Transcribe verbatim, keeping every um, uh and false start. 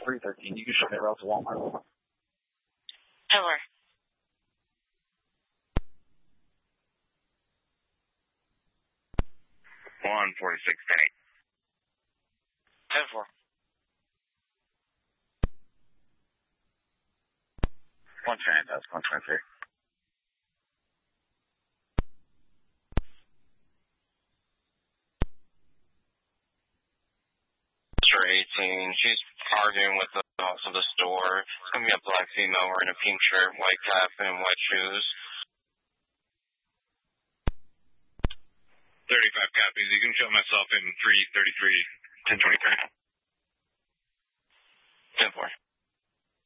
three thirteen. You can show me the route to Walmart. Over. one forty-six ten eight. ten four. one twenty-nine, one twenty-three. eighteen, she's arguing with the boss of the store. It's going to be a black female wearing a pink shirt, white cap, and white shoes. thirty-five copies. You can show myself in three thirty-three, ten twenty-three. ten four.